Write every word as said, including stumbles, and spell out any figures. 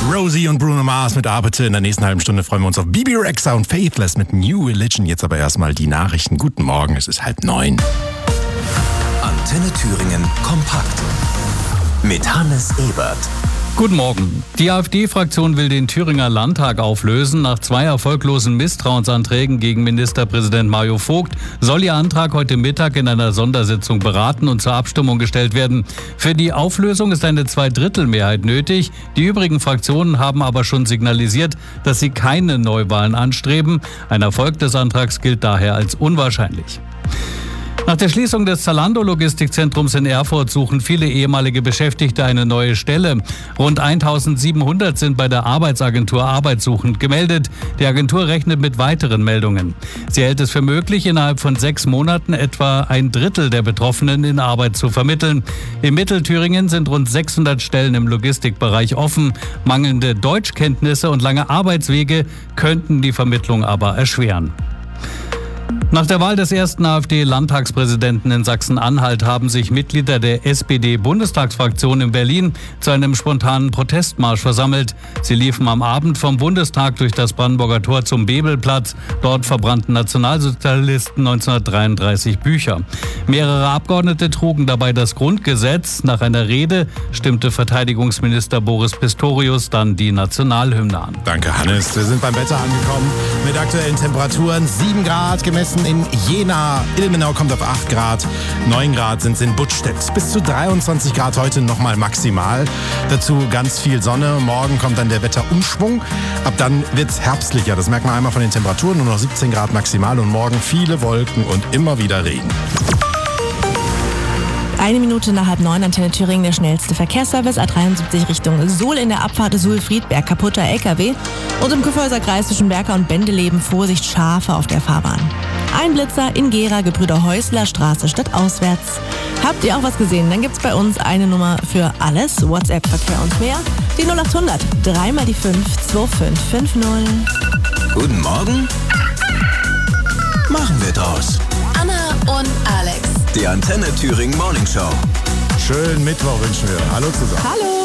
Rosie und Bruno Mars mit Arbete. In der nächsten halben Stunde freuen wir uns auf Bebe Rexha und Faithless mit New Religion. Jetzt aber erstmal die Nachrichten. Guten Morgen, es ist halb neun. Antenne Thüringen kompakt mit Hannes Ebert. Guten Morgen. Die AfD-Fraktion will den Thüringer Landtag auflösen. Nach zwei erfolglosen Misstrauensanträgen gegen Ministerpräsident Mario Vogt soll ihr Antrag heute Mittag in einer Sondersitzung beraten und zur Abstimmung gestellt werden. Für die Auflösung ist eine Zweidrittelmehrheit nötig. Die übrigen Fraktionen haben aber schon signalisiert, dass sie keine Neuwahlen anstreben. Ein Erfolg des Antrags gilt daher als unwahrscheinlich. Nach der Schließung des Zalando-Logistikzentrums in Erfurt suchen viele ehemalige Beschäftigte eine neue Stelle. Rund eintausendsiebenhundert sind bei der Arbeitsagentur arbeitssuchend gemeldet. Die Agentur rechnet mit weiteren Meldungen. Sie hält es für möglich, innerhalb von sechs Monaten etwa ein Drittel der Betroffenen in Arbeit zu vermitteln. In Mittelthüringen sind rund sechshundert Stellen im Logistikbereich offen. Mangelnde Deutschkenntnisse und lange Arbeitswege könnten die Vermittlung aber erschweren. Nach der Wahl des ersten AfD-Landtagspräsidenten in Sachsen-Anhalt haben sich Mitglieder der S P D-Bundestagsfraktion in Berlin zu einem spontanen Protestmarsch versammelt. Sie liefen am Abend vom Bundestag durch das Brandenburger Tor zum Bebelplatz. Dort verbrannten Nationalsozialisten neunzehnhundertdreiunddreißig Bücher. Mehrere Abgeordnete trugen dabei das Grundgesetz. Nach einer Rede stimmte Verteidigungsminister Boris Pistorius dann die Nationalhymne an. Danke, Hannes. Wir sind beim Wetter angekommen mit aktuellen Temperaturen. sieben Grad gemessen in Jena. Ilmenau kommt auf acht Grad. neun Grad sind es in Buttstedt. Bis zu dreiundzwanzig Grad heute nochmal maximal. Dazu ganz viel Sonne. Morgen kommt dann der Wetterumschwung. Ab dann wird es herbstlicher. Das merkt man einmal von den Temperaturen. Nur noch siebzehn Grad maximal und morgen viele Wolken und immer wieder Regen. Eine Minute nach halb neun, Antenne Thüringen, der schnellste Verkehrsservice, A dreiundsiebzig Richtung Suhl in der Abfahrt Suhl-Friedberg, kaputter L K W. Und im Kyffhäuser Kreis zwischen Berka und Bendeleben Vorsicht, Schafe auf der Fahrbahn. Ein Blitzer in Gera, Gebrüder Häusler Straße stadtauswärts. Habt ihr auch was gesehen? Dann gibt's bei uns eine Nummer für alles. WhatsApp, Verkehr und mehr. Die null acht hundert, dreimal die fünf, zwei fünf fünf null. Guten Morgen. Machen wir draus. Anna und Alex. Die Antenne Thüringen Morning Show. Schönen Mittwoch wünschen wir. Hallo zusammen. Hallo.